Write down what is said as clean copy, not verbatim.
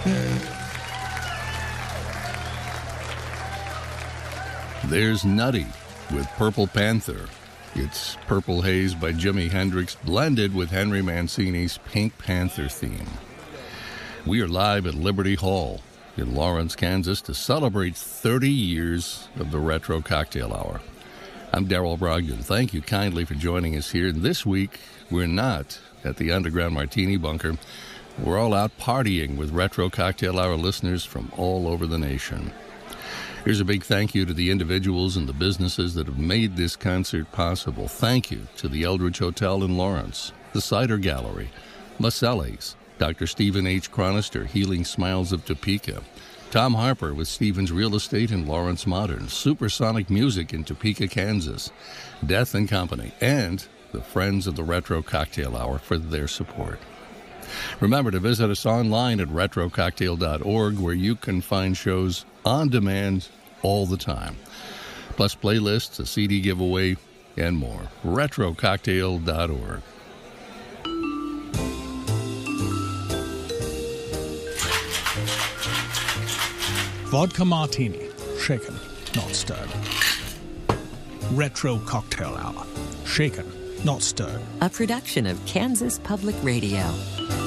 There's Nutty with Purple Panther. It's Purple Haze by Jimi Hendrix blended with Henry Mancini's Pink Panther theme. We are live at Liberty Hall in Lawrence, Kansas to celebrate 30 years of the Retro Cocktail Hour. I'm Darrell Brogdon. Thank you kindly for joining us here. This week, we're not at the Underground Martini Bunker. We're all out partying with Retro Cocktail Hour listeners from all over the nation. Here's a big thank you to the individuals and the businesses that have made this concert possible. Thank you to the Eldridge Hotel in Lawrence, the Cider Gallery, Maselli's, Dr. Stephen H. Chronister, Healing Smiles of Topeka, Tom Harper with Stevens Real Estate in Lawrence Modern, Supersonic Music in Topeka, Kansas, Death and Company, and the Friends of the Retro Cocktail Hour for their support. Remember to visit us online at retrococktail.org, where you can find shows on demand all the time, plus playlists, a CD giveaway, and more. retrococktail.org. Vodka Martini, shaken, not stirred. Retro Cocktail Hour, shaken, not stirred. A production of Kansas Public Radio.